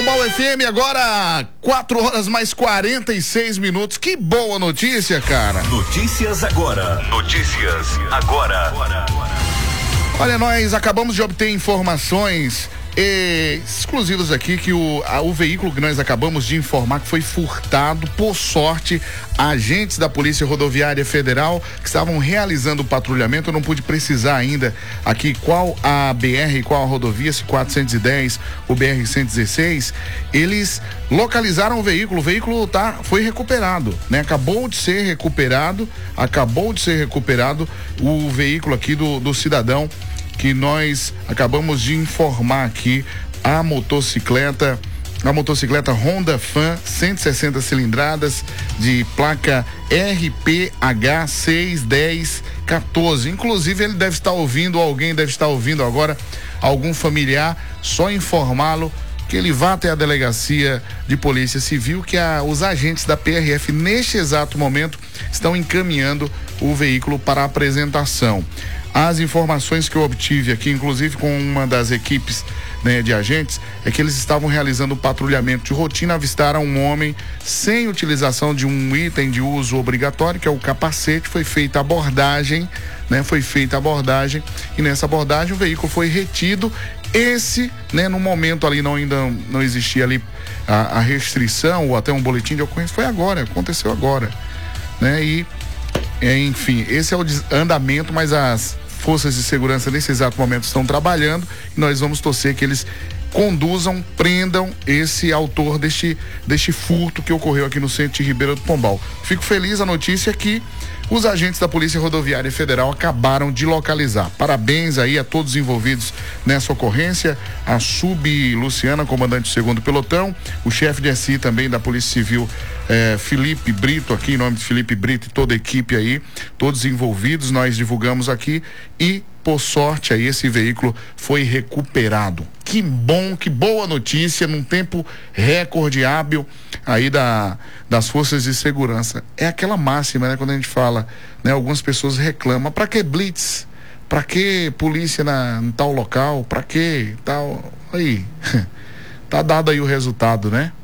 Pombal FM, agora 4 horas mais 46 minutos. Que boa notícia, cara. Notícias agora. Olha, nós acabamos de obter informações exclusivas aqui que o veículo que nós acabamos de informar que foi furtado, por sorte, agentes da Polícia Rodoviária Federal que estavam realizando o patrulhamento. Eu não pude precisar ainda aqui qual a BR, qual a rodovia, se 410 ou BR-116. Eles localizaram o veículo foi recuperado, né? Acabou de ser recuperado o veículo aqui do cidadão que nós acabamos de informar aqui. A motocicleta Honda Fan 160 cilindradas de placa RPH 61014. Inclusive ele deve estar ouvindo, alguém deve estar ouvindo agora, algum familiar, só informá-lo que ele vá até a delegacia de polícia civil, que os agentes da PRF neste exato momento estão encaminhando o veículo para apresentação. As informações que eu obtive aqui, inclusive com uma das equipes, né, de agentes, é que eles estavam realizando patrulhamento de rotina, avistaram um homem sem utilização de um item de uso obrigatório, que é o capacete. Foi feita a abordagem, e nessa abordagem o veículo foi retido. No momento ali ainda não existia ali a restrição ou até um boletim de ocorrência. Aconteceu agora, né? E enfim, esse é o andamento, mas as forças de segurança nesse exato momento estão trabalhando e nós vamos torcer que eles prendam esse autor deste furto que ocorreu aqui no centro de Ribeira do Pombal. Fico feliz, a notícia é que os agentes da Polícia Rodoviária Federal acabaram de localizar. Parabéns aí a todos envolvidos nessa ocorrência, a Sub Luciana, comandante do 2º pelotão, o chefe de SI também da Polícia Civil, Felipe Brito, aqui em nome de Felipe Brito e toda a equipe aí, todos envolvidos, nós divulgamos aqui e, por sorte, aí esse veículo foi recuperado. Que bom, que boa notícia, num tempo recorde hábil aí das forças de segurança. É aquela máxima, né? Quando a gente fala, né? Algumas pessoas reclamam, pra que blitz? Pra que polícia em tal local? Pra que tal? Aí, tá dado aí o resultado, né?